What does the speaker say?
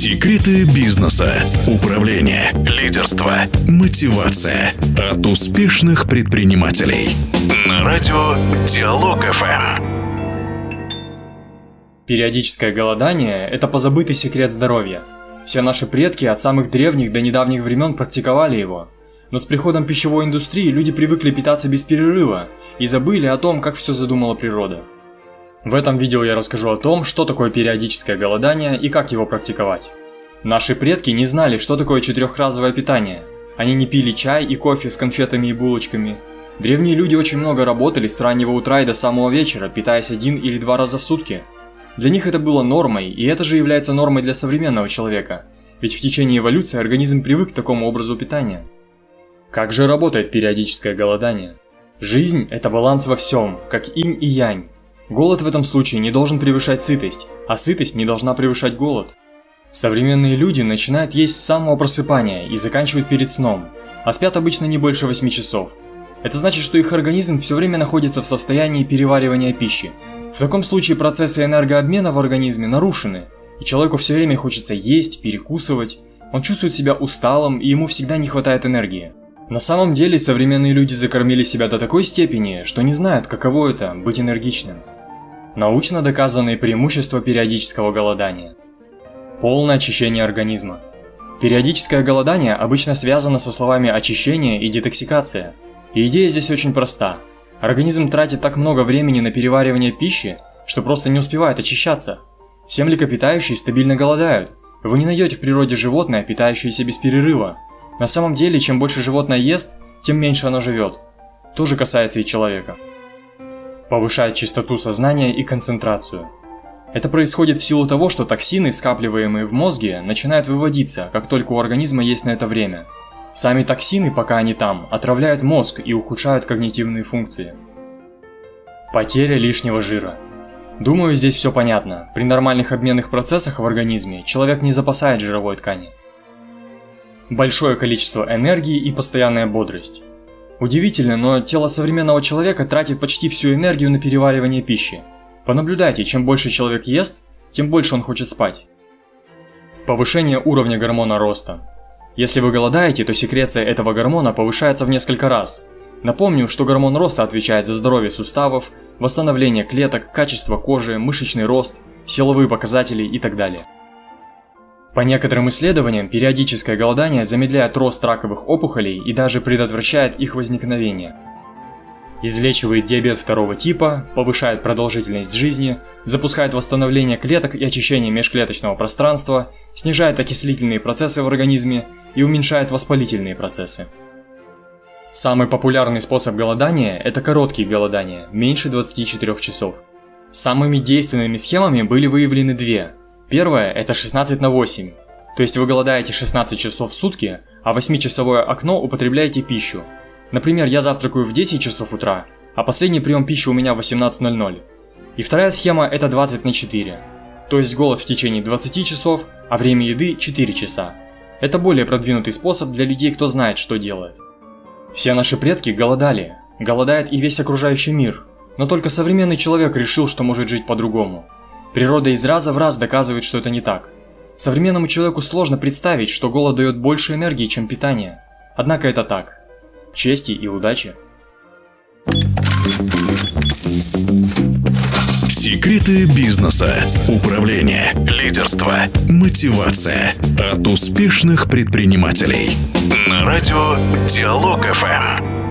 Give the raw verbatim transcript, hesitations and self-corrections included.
Секреты бизнеса, управления, лидерства, мотивация от успешных предпринимателей. На радио Диалог эф эм. Периодическое голодание – это позабытый секрет здоровья. Все наши предки от самых древних до недавних времен практиковали его. Но с приходом пищевой индустрии люди привыкли питаться без перерыва и забыли о том, как все задумала природа. В этом видео я расскажу о том, что такое периодическое голодание и как его практиковать. Наши предки не знали, что такое четырехразовое питание. Они не пили чай и кофе с конфетами и булочками. Древние люди очень много работали с раннего утра и до самого вечера, питаясь один или два раза в сутки. Для них это было нормой, и это же является нормой для современного человека, ведь в течение эволюции организм привык к такому образу питания. Как же работает периодическое голодание? Жизнь – это баланс во всем, как инь и янь. Голод в этом случае не должен превышать сытость, а сытость не должна превышать голод. Современные люди начинают есть с самого просыпания и заканчивают перед сном, а спят обычно не больше восьми часов. Это значит, что их организм все время находится в состоянии переваривания пищи. В таком случае процессы энергообмена в организме нарушены, и человеку все время хочется есть, перекусывать, он чувствует себя усталым и ему всегда не хватает энергии. На самом деле современные люди закормили себя до такой степени, что не знают, каково это – быть энергичным. Научно доказанные преимущества периодического голодания. Полное очищение организма. Периодическое голодание обычно связано со словами очищение и детоксикация. И идея здесь очень проста. Организм тратит так много времени на переваривание пищи, что просто не успевает очищаться. Все млекопитающие стабильно голодают. Вы не найдете в природе животное, питающееся без перерыва. На самом деле, чем больше животное ест, тем меньше оно живет. То же касается и человека. Повышает частоту сознания и концентрацию. Это происходит в силу того, что токсины, скапливаемые в мозге, начинают выводиться, как только у организма есть на это время. Сами токсины, пока они там, отравляют мозг и ухудшают когнитивные функции. Потеря лишнего жира. Думаю, здесь все понятно. При нормальных обменных процессах в организме человек не запасает жировой ткани. Большое количество энергии и постоянная бодрость. Удивительно, но тело современного человека тратит почти всю энергию на переваривание пищи. Понаблюдайте, чем больше человек ест, тем больше он хочет спать. Повышение уровня гормона роста. Если вы голодаете, то секреция этого гормона повышается в несколько раз. Напомню, что гормон роста отвечает за здоровье суставов, восстановление клеток, качество кожи, мышечный рост, силовые показатели и так далее. По некоторым исследованиям, периодическое голодание замедляет рост раковых опухолей и даже предотвращает их возникновение. Излечивает диабет второго типа, повышает продолжительность жизни, запускает восстановление клеток и очищение межклеточного пространства, снижает окислительные процессы в организме и уменьшает воспалительные процессы. Самый популярный способ голодания – это короткие голодания, меньше двадцати четырёх часов. Самыми действенными схемами были выявлены две. Первое – это шестнадцать на восемь, то есть вы голодаете шестнадцать часов в сутки, а восьмичасовое окно употребляете пищу. Например, я завтракаю в десять часов утра, а последний прием пищи у меня в восемнадцать ноль ноль. И вторая схема – это двадцать на четыре, то есть голод в течение двадцати часов, а время еды – четыре часа. Это более продвинутый способ для людей, кто знает, что делает. Все наши предки голодали, голодает и весь окружающий мир, но только современный человек решил, что может жить по-другому. Природа из раза в раз доказывает, что это не так. Современному человеку сложно представить, что голод дает больше энергии, чем питание. Однако это так. Чести и удачи. Секреты бизнеса, управления, лидерства, мотивация от успешных предпринимателей. На радио Диалог эф эм.